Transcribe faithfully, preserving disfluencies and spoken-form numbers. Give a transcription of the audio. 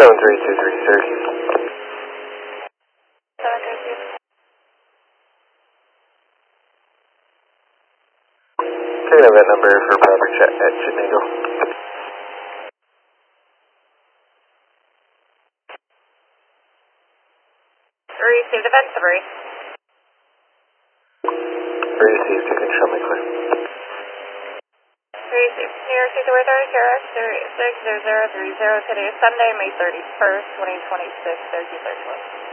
seven three two three, Syracuse. seven three two. Taking event number for proper check at Chenango. Received event three. Received, you can show me clear. Received. New York City, we're thirty, Sierra six zero zero three zero. Today is Sunday, May thirty-first, twenty twenty-six, Syracuse thirty-one.